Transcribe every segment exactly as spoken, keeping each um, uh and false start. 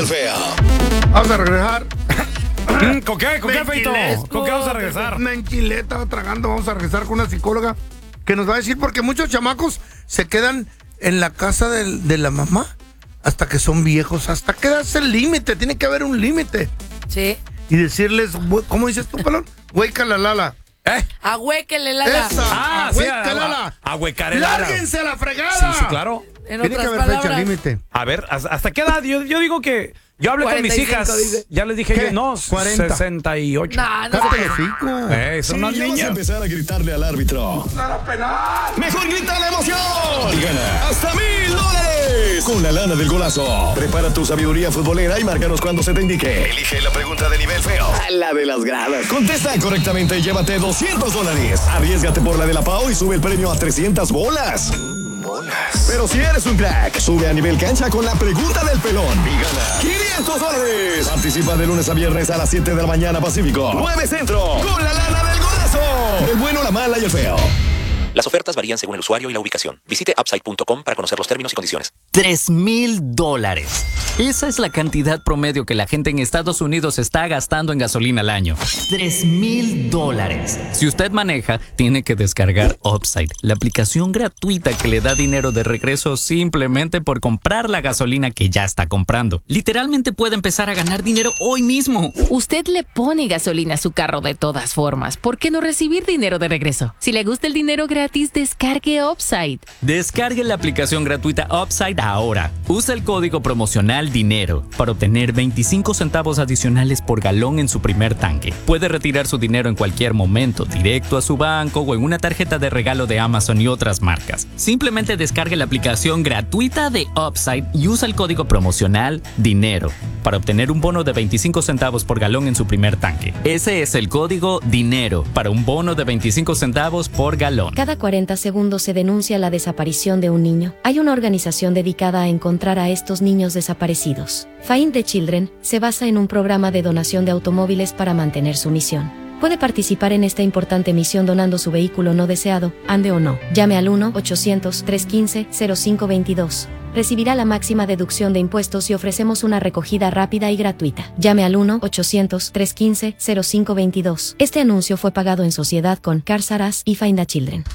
el Feo. Vamos a regresar. ¿Con qué? ¿Con qué, Feito? ¿Con qué vamos a regresar? Me enchilé, estaba tragando. Vamos a regresar con una psicóloga que nos va a decir porque muchos chamacos se quedan en la casa de, de la mamá hasta que son viejos. ¿Hasta qué edad es el límite? Tiene que haber un límite. Sí. Y decirles, ¿cómo dices tú, pelón? Hueca la lala. ¿Eh? Ahuéquele la la. Esa. Ah, sí, Hueca la la. a huecar el ala. ¡Lárguense a la fregada! Sí, sí, claro. En Tiene que otras haber palabras. fecha límite. A ver, ¿hasta qué edad? Yo, yo digo que... Yo hablé con mis cuarenta y cinco, hijas. dice. Ya les dije ¿Qué? yo, no, cuarenta. sesenta y ocho. No, no ¡Cállate se el hocico! Eh, son Si unas ya vas a niñas. empezar a gritarle al árbitro, ¡Nada penal! mejor grita la emoción y gana hasta mil dólares con la lana del golazo. Prepara tu sabiduría futbolera y márcanos cuando se te indique. Elige la pregunta de nivel feo, la de las gradas. Contesta correctamente y llévate doscientos dólares. Arriésgate por la de la Pau y sube el premio a trescientas bolas. Bolas. Pero si eres un crack, sube a nivel cancha con la pregunta del pelón y gana quinientos dólares. Participa de lunes a viernes a las siete de la mañana Pacífico, nueve Centro, con la lana del golazo. El bueno, la mala y el feo. Las ofertas varían según el usuario y la ubicación. Visite upside punto com para conocer los términos y condiciones. Tres mil dólares. Esa es la cantidad promedio que la gente en Estados Unidos está gastando en gasolina al año. Tres mil dólares. Si usted maneja, tiene que descargar Upside, la aplicación gratuita que le da dinero de regreso simplemente por comprar la gasolina que ya está comprando. Literalmente puede empezar a ganar dinero hoy mismo. Usted le pone gasolina a su carro de todas formas. ¿Por qué no recibir dinero de regreso? Si le gusta el dinero gratis, descargue Upside. Descargue la aplicación gratuita Upside ahora. Usa el código promocional DINERO para obtener veinticinco centavos adicionales por galón en su primer tanque. Puede retirar su dinero en cualquier momento, directo a su banco o en una tarjeta de regalo de Amazon y otras marcas. Simplemente descargue la aplicación gratuita de Upside y usa el código promocional DINERO para obtener un bono de veinticinco centavos por galón en su primer tanque. Ese es el código DINERO para un bono de veinticinco centavos por galón. Cada cuarenta segundos se denuncia la desaparición de un niño. Hay una organización dedicada a encontrar a estos niños desaparecidos. Find the Children se basa en un programa de donación de automóviles para mantener su misión. Puede participar en esta importante misión donando su vehículo no deseado, ande o no. Llame al uno ochocientos, trescientos quince, cero cinco veintidós. Recibirá la máxima deducción de impuestos y ofrecemos una recogida rápida y gratuita. Llame al uno ochocientos, trescientos quince, cero cinco veintidós. Este anuncio fue pagado en sociedad con Cars R Us y Find the Children.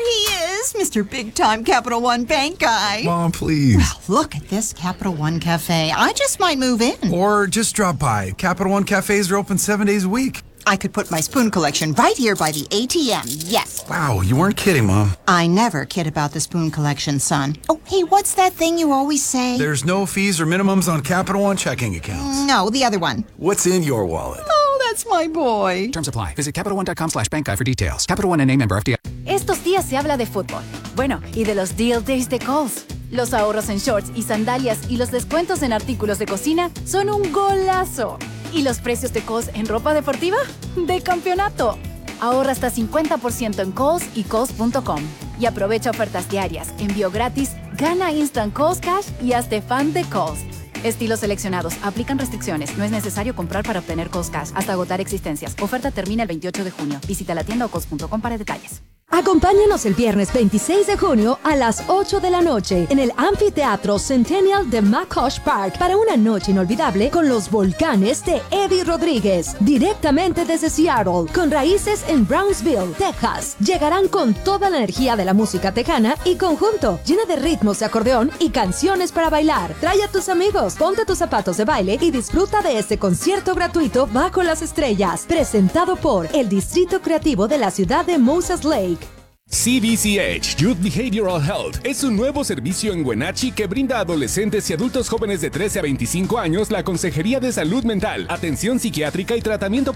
Mister Big Time Capital One Bank guy. Mom, please. Well, look at this Capital One Cafe. I just might move in. Or just drop by. Capital One cafes are open seven days a week. I could put my spoon collection right here by the A T M. Yes. Wow, you weren't kidding, Mom. I never kid about the spoon collection, son. Oh, hey, what's that thing you always say? There's no fees or minimums on Capital One checking accounts. No, the other one. What's in your wallet? Oh, that's my boy. Terms apply. Visit Capital One dot com slash bank guy for details. Capital One N A member F D I. Estos días se habla de fútbol. Bueno, y de los Deal Days de Kohl's. Los ahorros en shorts y sandalias y los descuentos en artículos de cocina son un golazo. ¿Y los precios de Kohl's en ropa deportiva? ¡De campeonato! Ahorra hasta cincuenta por ciento en Kohl's y Kohl's punto com. Y aprovecha ofertas diarias, envío gratis, gana Instant Kohl's Cash y hazte fan de Kohl's. Estilos seleccionados. Aplican restricciones. No es necesario comprar para obtener Kohl's Cash hasta agotar existencias. Oferta termina el veintiocho de junio. Visita la tienda o Kohl's punto com para detalles. Acompáñanos el viernes veintiséis de junio a las ocho de la noche en el Anfiteatro Centennial de McCosh Park para una noche inolvidable con los Volcanes de Eddie Rodríguez, directamente desde Seattle, con raíces en Brownsville, Texas. Llegarán con toda la energía de la música tejana y conjunto, llena de ritmos de acordeón y canciones para bailar. Trae a tus amigos, ponte tus zapatos de baile y disfruta de este concierto gratuito bajo las estrellas, presentado por el Distrito Creativo de la ciudad de Moses Lake. C B C H Youth Behavioral Health es un nuevo servicio en Wenatchee que brinda a adolescentes y adultos jóvenes de trece a veinticinco años la consejería de salud mental, atención psiquiátrica y tratamiento